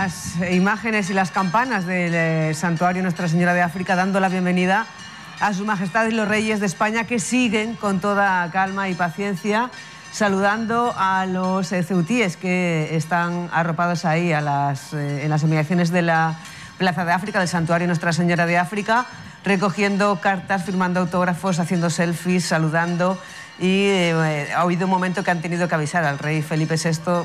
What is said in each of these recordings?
las imágenes y las campanas del santuario Nuestra Señora de África, dando la bienvenida a Sus Majestades los Reyes de España, que siguen con toda calma y paciencia saludando a los ceutíes que están arropados ahí en las inmediaciones de la Plaza de África, del santuario Nuestra Señora de África, recogiendo cartas, firmando autógrafos, haciendo selfies, saludando. Y ha habido un momento que han tenido que avisar al rey Felipe VI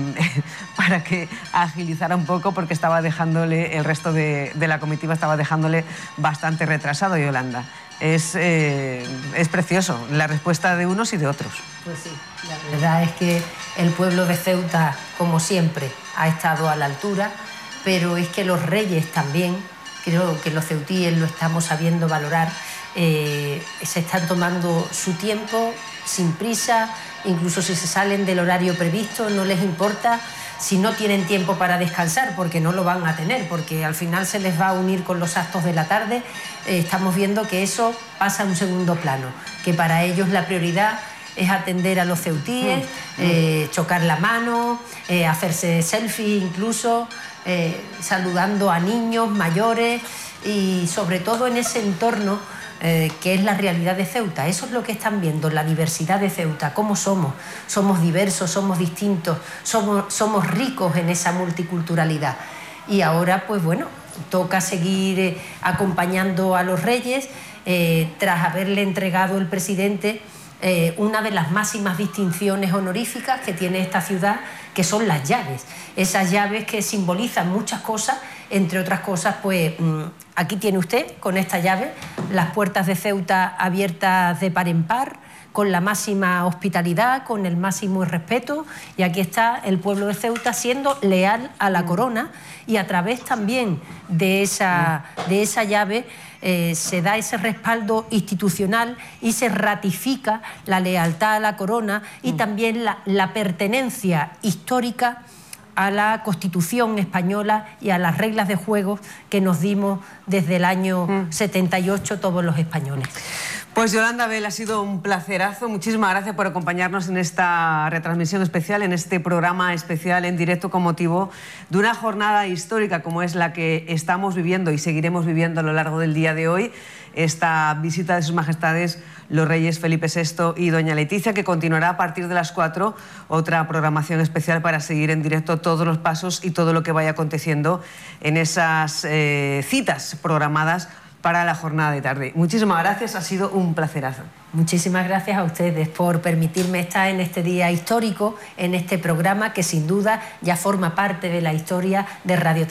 para que agilizara un poco, porque estaba dejándole, el resto de la comitiva estaba dejándole bastante retrasado, Yolanda. Es precioso la respuesta de unos y de otros. Pues sí, la verdad es que el pueblo de Ceuta, como siempre, ha estado a la altura, pero es que los reyes también, creo que los ceutíes lo estamos sabiendo valorar. Se están tomando su tiempo sin prisa, incluso si se salen del horario previsto no les importa si no tienen tiempo para descansar, porque no lo van a tener, porque al final se les va a unir con los actos de la tarde. Estamos viendo que eso pasa a un segundo plano, que para ellos la prioridad es atender a los ceutíes, chocar la mano, hacerse selfies incluso, saludando a niños, mayores, y sobre todo en ese entorno que es la realidad de Ceuta. Eso es lo que están viendo, la diversidad de Ceuta, cómo somos. Somos diversos, somos distintos, somos ricos en esa multiculturalidad. Y ahora, pues bueno, toca seguir acompañando a los reyes, tras haberle entregado el presidente una de las máximas distinciones honoríficas que tiene esta ciudad, que son las llaves. Esas llaves que simbolizan muchas cosas, entre otras cosas, pues aquí tiene usted, con esta llave, las puertas de Ceuta abiertas de par en par, con la máxima hospitalidad, con el máximo respeto, y aquí está el pueblo de Ceuta siendo leal a la corona, y a través también de esa llave se da ese respaldo institucional y se ratifica la lealtad a la corona y también la pertenencia histórica a la Constitución española y a las reglas de juego que nos dimos desde el año 78 todos los españoles. Pues Yolanda Bell, ha sido un placerazo. Muchísimas gracias por acompañarnos en esta retransmisión especial, en este programa especial en directo con motivo de una jornada histórica como es la que estamos viviendo y seguiremos viviendo a lo largo del día de hoy. Esta visita de Sus Majestades los Reyes Felipe VI y Doña Leticia, que continuará a partir de las 4, otra programación especial para seguir en directo todos los pasos y todo lo que vaya aconteciendo en esas citas programadas para la jornada de tarde. Muchísimas gracias, ha sido un placerazo. Muchísimas gracias a ustedes por permitirme estar en este día histórico, en este programa que sin duda ya forma parte de la historia de Radio